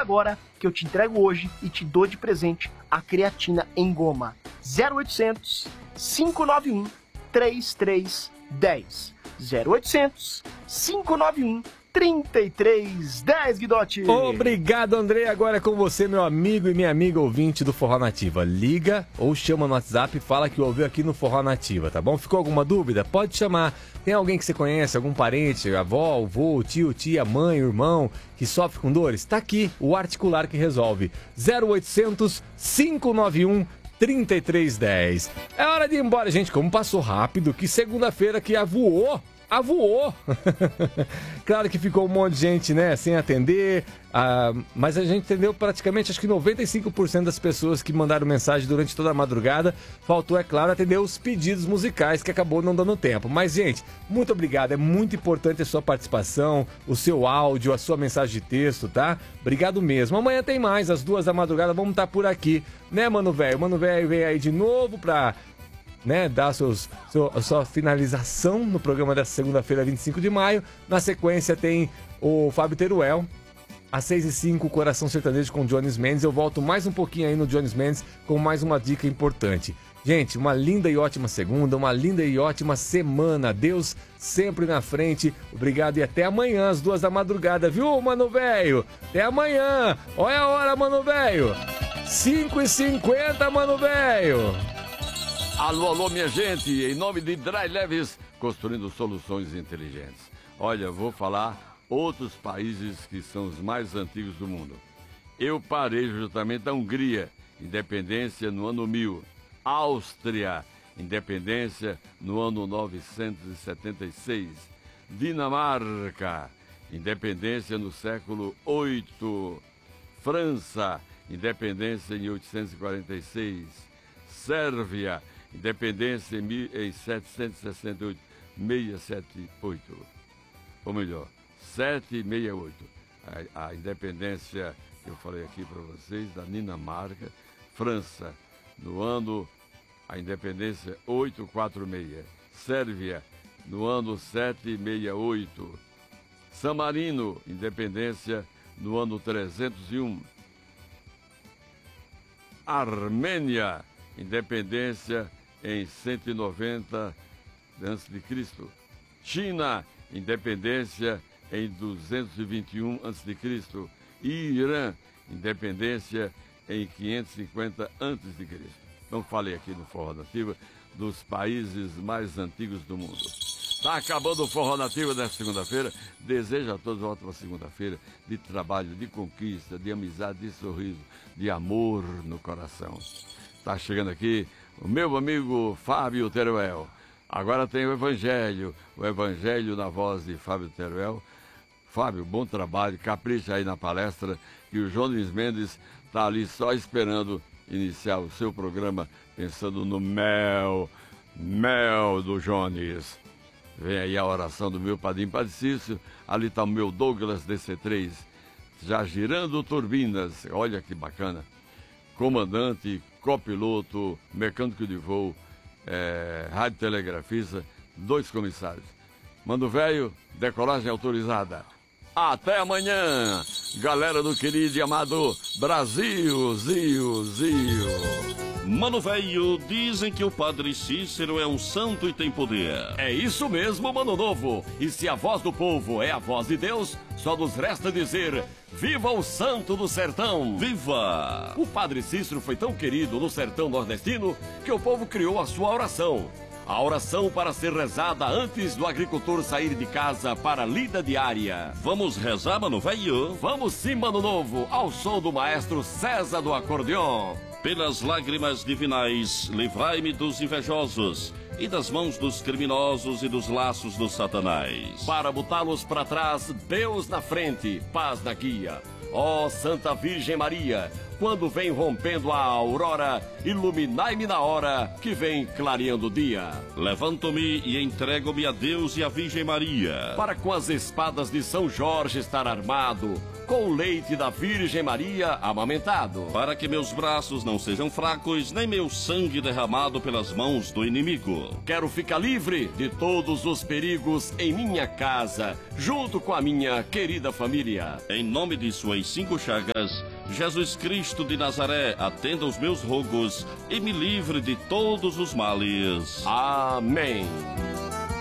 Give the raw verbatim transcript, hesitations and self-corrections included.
agora que eu te entrego hoje e te dou de presente a creatina em goma. zero oitocentos, cinco nove um, três três um zero. zero oitocentos, cinco nove um, trinta e três dez, Guidotti. Obrigado, André. Agora é com você, meu amigo e minha amiga ouvinte do Forró Nativa. Liga ou chama no WhatsApp e fala que ouviu aqui no Forró Nativa, tá bom? Ficou alguma dúvida? Pode chamar. Tem alguém que você conhece, algum parente, avó, avô, tio, tia, mãe, irmão, que sofre com dores? Tá aqui o Articular que resolve. zero oitocentos, cinco nove um, trinta e três dez. É hora de ir embora, gente. Como passou rápido, que segunda-feira que voou. Ah, voou! Claro que ficou um monte de gente, né, sem atender, ah, mas a gente atendeu praticamente, acho que noventa e cinco por cento das pessoas que mandaram mensagem durante toda a madrugada. Faltou, é claro, atender os pedidos musicais, que acabou não dando tempo. Mas, gente, muito obrigado, é muito importante a sua participação, o seu áudio, a sua mensagem de texto, tá? Obrigado mesmo. Amanhã tem mais, às duas da madrugada, vamos estar por aqui, né, Mano Velho? Mano Velho vem aí de novo pra... né, dar seus, seu, a sua finalização no programa dessa segunda-feira, vinte e cinco de maio. Na sequência tem o Fábio Teruel, às seis e cinco, Coração Sertanejo com o Jones Mendes. Eu volto mais um pouquinho aí no Jones Mendes com mais uma dica importante. Gente, uma linda e ótima segunda, uma linda e ótima semana. Deus sempre na frente. Obrigado e até amanhã, às duas da madrugada, viu, Mano Velho? Até amanhã. Olha a hora, Mano Velho. cinco e cinquenta, Mano Velho. Alô, alô, minha gente, em nome de Dry Leves, construindo soluções inteligentes. Olha, vou falar outros países que são os mais antigos do mundo. Eu parei justamente da Hungria, independência no ano mil. Áustria, independência no ano novecentos e setenta e seis. Dinamarca, independência no século oito. França, independência em oitocentos e quarenta e seis. Sérvia, independência em setecentos e sessenta e oito, seiscentos e setenta e oito, ou melhor, setecentos e sessenta e oito. A, a independência que eu falei aqui para vocês, da Dinamarca. França, no ano, a independência oitocentos e quarenta e seis. Sérvia, no ano setecentos e sessenta e oito. San Marino, independência no ano trezentos e um. Armênia, independência em cento e noventa antes de Cristo. China, independência em duzentos e vinte e um antes de Cristo. Irã, independência em quinhentos e cinquenta antes de Cristo. Então falei aqui no Forró Nativa dos países mais antigos do mundo. Está acabando o Forró Nativa desta segunda-feira. Desejo a todos uma ótima segunda-feira de trabalho, de conquista, de amizade, de sorriso, de amor no coração. Está chegando aqui o meu amigo Fábio Teruel. Agora tem o Evangelho, o Evangelho na voz de Fábio Teruel. Fábio, bom trabalho, capricha aí na palestra, que o Jones Mendes está ali só esperando iniciar o seu programa, pensando no mel, mel do Jones. Vem aí a oração do meu padrinho Padre Cício, ali está o meu Douglas D C três, já girando turbinas, olha que bacana. Comandante, copiloto, mecânico de voo, é, radiotelegrafista, dois comissários. Mano Velho, decolagem autorizada. Até amanhã, galera do querido e amado Brasil, Zio, Zio. Mano Velho, dizem que o Padre Cícero é um santo e tem poder. É isso mesmo, Mano Novo. E se a voz do povo é a voz de Deus, só nos resta dizer: viva o santo do sertão! Viva! O Padre Cícero foi tão querido no sertão nordestino que o povo criou a sua oração. A oração para ser rezada antes do agricultor sair de casa para a lida diária. Vamos rezar, Mano Velho? Vamos sim, Mano Novo, ao som do maestro César do acordeon. Pelas lágrimas divinais, livrai-me dos invejosos e das mãos dos criminosos e dos laços do Satanás. Para botá-los para trás, Deus na frente, paz na guia. Ó Santa Virgem Maria, quando vem rompendo a aurora, iluminai-me na hora que vem clareando o dia. Levanto-me e entrego-me a Deus e à Virgem Maria, Para com as espadas de São Jorge estar armado, com o leite da Virgem Maria amamentado. para que meus braços não sejam fracos, nem meu sangue derramado pelas mãos do inimigo. Quero ficar livre de todos os perigos em minha casa, junto com a minha querida família. Em nome de suas cinco chagas, Jesus Cristo de Nazaré, atenda os meus rogos e me livre de todos os males. Amém.